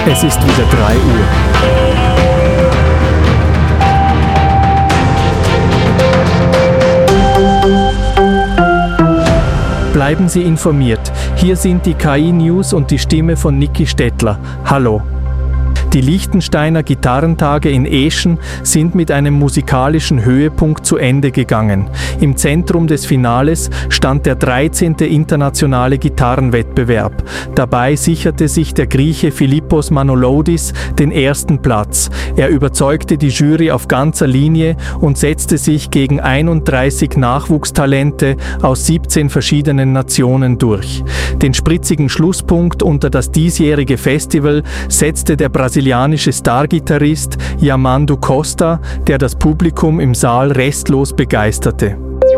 Es ist wieder 3 Uhr. Bleiben Sie informiert. Hier sind die KI-News und die Stimme von Niki Stettler. Hallo. Die Liechtensteiner Gitarrentage in Eschen sind mit einem musikalischen Höhepunkt zu Ende gegangen. Im Zentrum des Finales stand der 13. internationale Gitarrenwettbewerb. Dabei sicherte sich der Grieche Philippos Manolodis den ersten Platz. Er überzeugte die Jury auf ganzer Linie und setzte sich gegen 31 Nachwuchstalente aus 17 verschiedenen Nationen durch. Den spritzigen Schlusspunkt unter das diesjährige Festival setzte der brasilianische Stargitarrist Yamandu Costa, der das Publikum im Saal restlos begeisterte.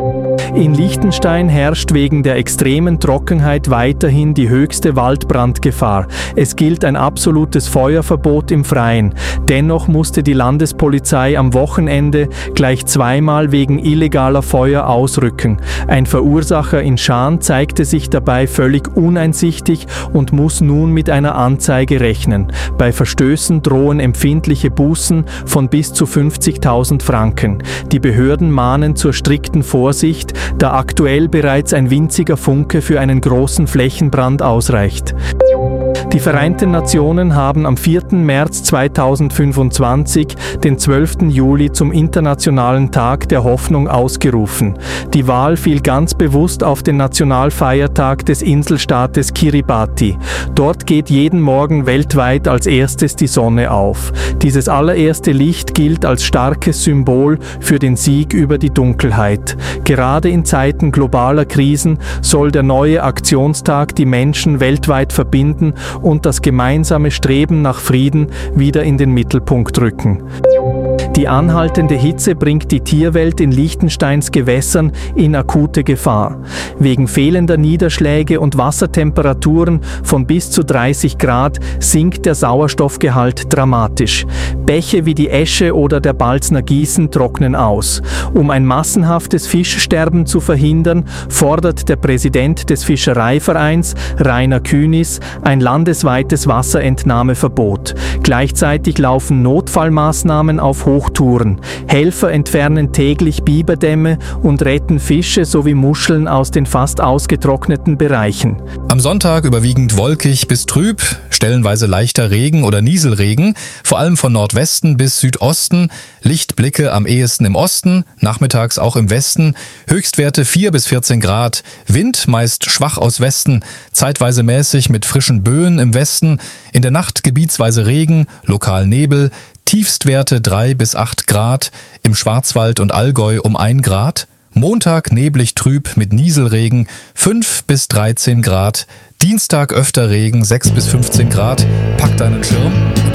In Liechtenstein herrscht wegen der extremen Trockenheit weiterhin die höchste Waldbrandgefahr. Es gilt ein absolutes Feuerverbot im Freien. Dennoch musste die Landespolizei am Wochenende gleich zweimal wegen illegaler Feuer ausrücken. Ein Verursacher in Schaan zeigte sich dabei völlig uneinsichtig und muss nun mit einer Anzeige rechnen. Bei Verstößen drohen empfindliche Bußen von bis zu 50.000 Franken. Die Behörden mahnen zur strikten Vorsicht, da aktuell bereits ein winziger Funke für einen großen Flächenbrand ausreicht. Die Vereinten Nationen haben am 4. März 2025 den 12. Juli zum Internationalen Tag der Hoffnung ausgerufen. Die Wahl fiel ganz bewusst auf den Nationalfeiertag des Inselstaates Kiribati. Dort geht jeden Morgen weltweit als erstes die Sonne auf. Dieses allererste Licht gilt als starkes Symbol für den Sieg über die Dunkelheit. Gerade in Zeiten globaler Krisen soll der neue Aktionstag die Menschen weltweit verbinden und das gemeinsame Streben nach Frieden wieder in den Mittelpunkt rücken. Die anhaltende Hitze bringt die Tierwelt in Liechtensteins Gewässern in akute Gefahr. Wegen fehlender Niederschläge und Wassertemperaturen von bis zu 30 Grad sinkt der Sauerstoffgehalt dramatisch. Bäche wie die Esche oder der Balzner Gießen trocknen aus. Um ein massenhaftes Fischsterben zu verhindern, fordert der Präsident des Fischereivereins, Rainer Künis, ein landesweites Wasserentnahmeverbot. Gleichzeitig laufen Notfallmaßnahmen auf Hochtouren. Helfer entfernen täglich Biberdämme und retten Fische sowie Muscheln aus den fast ausgetrockneten Bereichen. Am Sonntag überwiegend wolkig bis trüb, stellenweise leichter Regen oder Nieselregen, vor allem von Nordwesten bis Südosten, Lichtblicke am ehesten im Osten, nachmittags auch im Westen, Höchstwerte 4 bis 14 Grad, Wind meist schwach aus Westen, zeitweise mäßig mit frischen Böen im Westen, in der Nacht gebietsweise Regen, lokal Nebel, Tiefstwerte 3 bis 8 Grad, im Schwarzwald und Allgäu um 1 Grad, Montag neblig trüb mit Nieselregen 5 bis 13 Grad, Dienstag öfter Regen 6 bis 15 Grad, pack deinen Schirm.